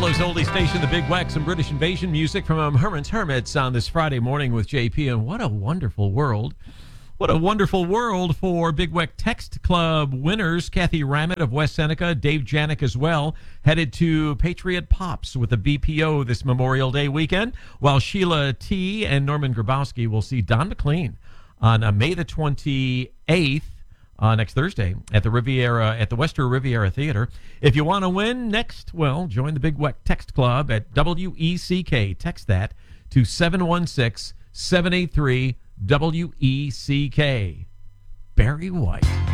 Buffalo's oldie station, the Big Wax, some British invasion music from Herman's Hermits on this Friday morning with JP. And what a wonderful world. What a wonderful world for Big Weck Text Club winners. Kathy Ramett of West Seneca, Dave Janik as well, headed to Patriot Pops with the BPO this Memorial Day weekend, while Sheila T. and Norman Grabowski will see Don McLean on May the 28th. Next Thursday at the Western Riviera Theater. If you want to win next, well, join the Big Weck Text Club at WECK. Text that to 716-783-WECK. Barry White.